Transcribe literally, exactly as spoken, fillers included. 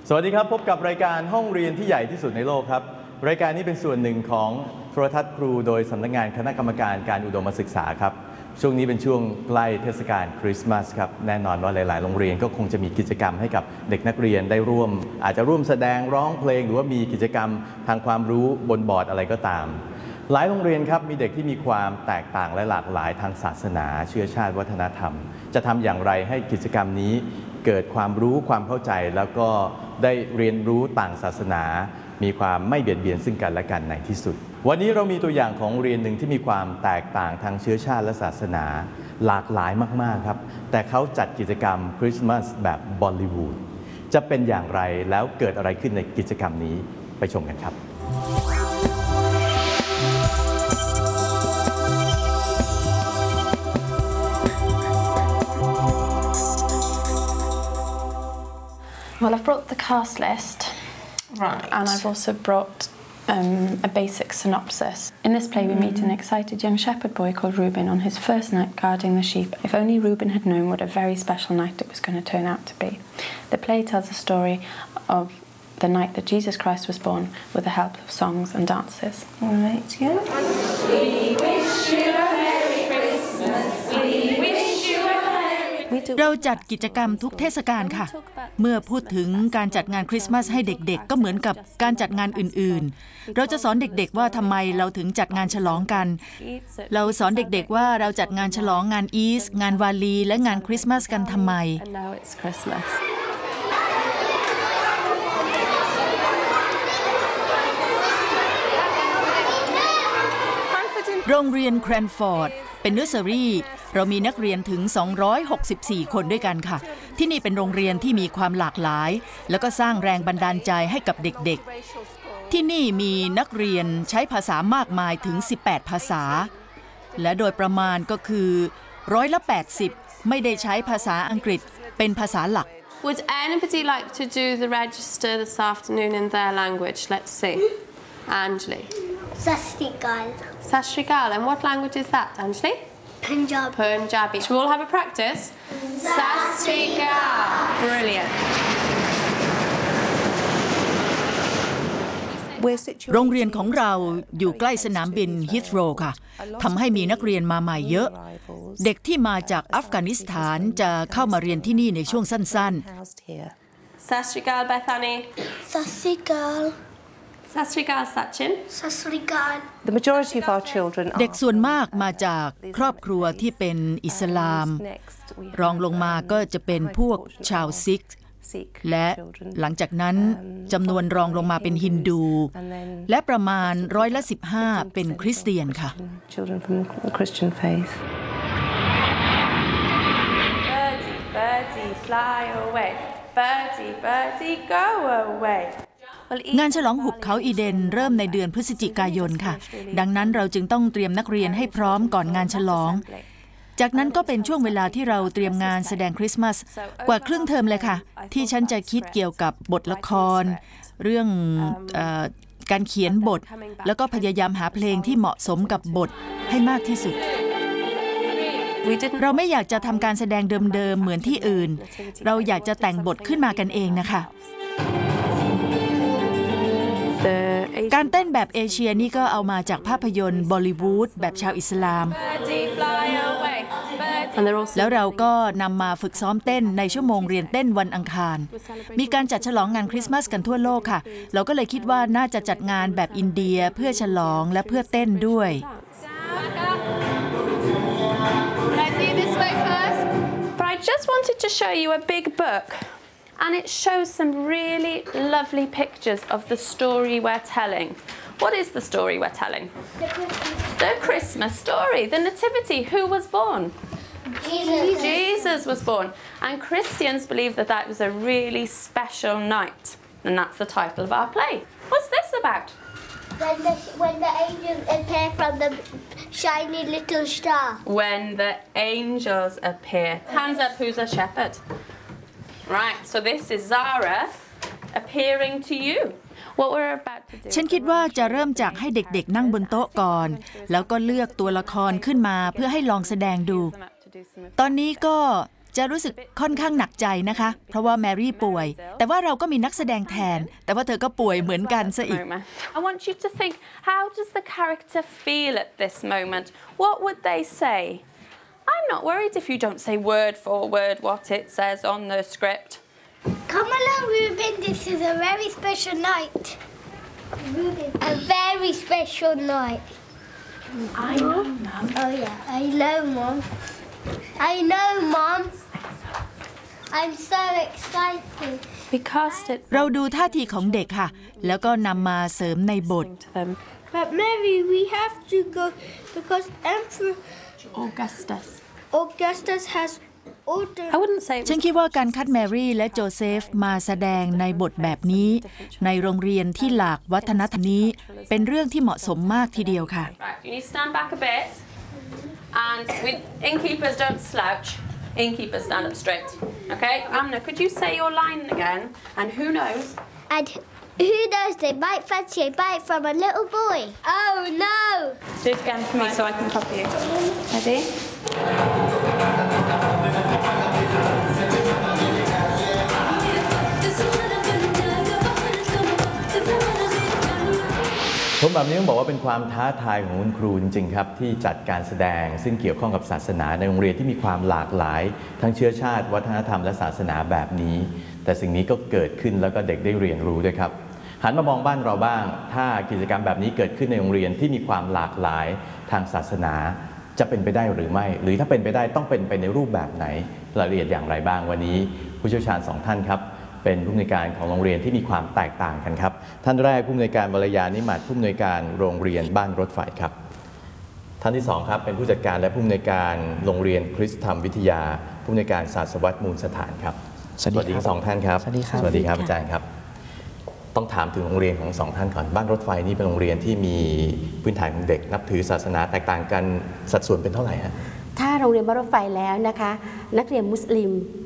สวัสดีครับพบกับรายการห้องเรียนที่ใหญ่ที่สุดในโลกครับรายการนี้เป็นส่วนหนึ่งของโทรทัศน์ครูโดยสำนักงานคณะกรรมการการอุดมศึกษาครับช่วงนี้เป็นช่วงใกล้เทศกาลคริสต์มาสครับแน่นอนว่าหลายๆโรงเรียนก็คงจะมีกิจกรรมให้กับเด็กนักเรียนได้ร่วมอาจจะร่วมแสดงร้องเพลงหรือว่ามีกิจกรรมทางความรู้บนบอร์ดอะไรก็ตามหลายโรงเรียนครับมีเด็กที่มีความแตกต่างและหลากหลายทางศาสนาเชื้อชาติวัฒนธรรมจะทำอย่างไรให้กิจกรรมนี้เกิดความรู้ความเข้าใจแล้วก็ได้เรียนรู้ต่างศาสนามีความไม่เบียดเบียนซึ่งกันและกันในที่สุดวันนี้เรามีตัวอย่างของโรงเรียนหนึ่งที่มีความแตกต่างทางเชื้อชาติและศาสนาหลากหลายมากๆครับแต่เขาจัดกิจกรรมคริสต์มาสแบบบอลลีวูดจะเป็นอย่างไรแล้วเกิดอะไรขึ้นในกิจกรรมนี้ไปชมกันครับ Well, I've brought the cast list, right, and I've also brought um, a basic synopsis. In this play, we mm. meet an excited young shepherd boy called Reuben on his first night guarding the sheep. If only Reuben had known what a very special night it was going to turn out to be. The play tells the story of the night that Jesus Christ was born with the help of songs and dances. All right, yeah. We wish you a Merry Christmas. We wish you a Merry เราจัดกิจกรรมทุกเทศกาลค่ะเมื่อพูดถึงการจัดงานคริสต์มาสให้เด็กๆก็เหมือนกับการจัดงานอื่นๆเราจะสอนเด็กๆว่าทำไมเราถึงจัดงานฉลองกันเราสอนเด็กๆว่าเราจัดงานฉลองงานอีสต์งานวาลีและงานคริสต์มาสกันทำไมโรงเรียนแครนฟอร์ดเป็นเนอร์เซอรี่เรามีนักเรียนถึงสองร้อยหกสิบสี่คนด้วยกันค่ะที่นี่เป็นโรงเรียนที่มีความหลากหลายแล้วก็สร้างแรงบันดาลใจให้กับเด็กๆที่นี่มีนักเรียนใช้ภาษามากมายถึงสิบแปดภาษาและโดยประมาณก็คือร้อยละแปดสิบไม่ได้ใช้ภาษาอังกฤษเป็นภาษาหลัก Would anybody like to do the register this afternoon in their language? Let's see. Anjali. Sasrikal. Sasrikal. And what language is that, Anjali? Punjabi. Punjabi. Should we all have a practice? Sasrikal. Brilliant. โรงเรียนของเราอยู่ใกล้สนามบินฮิธโรว์ค่ะทำให้มีนักเรียนมาใหม่เยอะเด็กที่มาจากอัฟกานิสถานจะเข้ามาเรียนที่นี่ในช่วงสั้นๆ Sasrikal Bethany. Sasrikal. Sasrikal Sachin. Sasrikal. The majority of our children เด็กส่วนมากมาจากครอบครัวที่เป็นอิสลามรองลงมาก็จะเป็นพวกชาวซิกและหลังจากนั้นจำนวนรองลงมาเป็นฮินดูและประมาณร้อยละสิบห้าเป็นคริสเตียนค่ะ Birdie, birdie, fly away. Birdie, birdie, go away. งานฉลองหุบเขาอีเดนเริ่มในเดือนพฤศจิกายนค่ะดังนั้นเราจึงต้องเตรียมนักเรียนให้พร้อมก่อนงานฉลองจากนั้นก็เป็นช่วงเวลาที่เราเตรียมงานแสดงคริสต์มาสกว่าครึ่งเทอมเลยค่ะที่ฉันจะคิดเกี่ยวกับบทละครเรื่องเอ่อการเขียนบทแล้วก็พยายามหาเพลงที่เหมาะสมกับบทให้มากที่สุดเราไม่อยากจะทำการแสดงเดิมๆเหมือนที่อื่นเราอยากจะแต่งบทขึ้นมากันเองนะคะการเต้นแบบเอเชียนี่ก็เอามาจากภาพยนตร์บอลลีวูดแบบชาวอิสลามแล้วเราก็นำมาฝึกซ้อมเต้นในชั่วโมงเรียนเต้นวันอังคารมีการจัดฉลองงานคริสต์มาสกันทั่วโลกค่ะเราก็เลยคิดว่าน่าจะจัดงานแบบอินเดียเพื่อฉลองและเพื่อเต้นด้วย But I just wanted to show you a big book.And it shows some really lovely pictures of the story we're telling. What is the story we're telling? The Christmas. The Christmas story. The Nativity. Who was born? Jesus. Jesus was born. And Christians believe that that was a really special night. And that's the title of our play. What's this about? When the, when the angels appear from the shiny little star. When the angels appear. Hands up, who's a shepherd?Right, so this is Zara appearing to you. What we're about to do. ฉันคิดว่าจะเริ่มจากให้เด็กๆนั่งบนโต๊ะก่อนแล้วก็เลือกตัวละครขึ้นมาเพื่อให้ลองแสดงดูตอนนี้ก็จะรู้สึกค่อนข้างหนักใจนะคะเพราะว่าแมรี่ป่วยแต่ว่าเราก็มีนักแสดงแทนแต่ว่าเธอก็ป่วยเหมือนกันซะอีก I want you to think, how does the character feel at this moment? What would they say? I'm not worried if you don't say word for word what it says on the script. Come along, Ruben. This is a very special night. Ruben. A very special night. I know, Mum. Oh yeah, I know, Mom. I know, Mom. I'm so excited. Because it. เราดูท่าทีของเด็กค่ะแล้วก็นำมาเสริมในบท To them. But Mary, we have to go because Emperor Augustus. Augustus has ordered. I wouldn't say it ฉัน was คิดว่าการคัดแมรี่และโจเซฟมาแสดงในบทแบบนี้ในโรงเรียนที่หลากวัฒนธรรมนี้เป็นเรื่องที่เหมาะสมมากทีเดียวค่ะ Right, you need to stand back a bit. And we, innkeepers don't slouch. Innkeepers stand up straight. Okay? Amna, could you say your line again? And who knows? And who knows, they might fancy a bite from a little boy. Oh no! Do it again for me so I can copy you. Ready? ผมแบบนี้ต้องบอกว่าเป็นความท้าทายของคุณครูจริงๆครับที่จัดการแสดงซึ่งเกี่ยวข้องกับศาสนาในโรงเรียนที่มีความหลากหลายทั้งเชื้อชาติวัฒนธรรมและศาสนาแบบนี้แต่สิ่งนี้ก็เกิดขึ้นแล้วก็เด็กได้เรียนรู้ด้วยครับหันมามองบ้านเราบ้างถ้ากิจกรรมแบบนี้เกิดขึ้นในโรงเรียนที่มีความหลากหลายทางศาสนาจะเป็นไปได้หรือไม่หรือถ้าเป็นไปได้ต้องเป็นไปในรูปแบบไหนรายละเอียดอย่างไรบ้างวันนี้ผู้เชี่ยวชาญสองท่านครับเป็นผู้อำนวยการของโรงเรียนที่มีความแตกต่างกันครับท่านแรกผู้อำนวยการวรยานิมัตผู้อำนวยการโรงเรียนบ้านรถไฟครับท่านที่สองครับเป็นผู้จัดการและผู้อำนวยการโรงเรียนคริสตธรรมวิทยาผู้อำนวยการศาสวัตรมูลสถานครับสวัสดีทั้งสองท่านครับสวัสดีครับสวัสดีครับอาจารย์ครับต้องถามถึงโรงเรียนของสองท่านก่อนบ้านรถไฟนี่เป็นโรงเรียนที่มีพื้นฐานของเด็กนับถือศาสนาแตกต่างกันสัดส่วนเป็นเท่าไหร่ฮะถ้าโรงเรียนบ้านรถไฟแล้วนะคะนักเรียนมุสลิม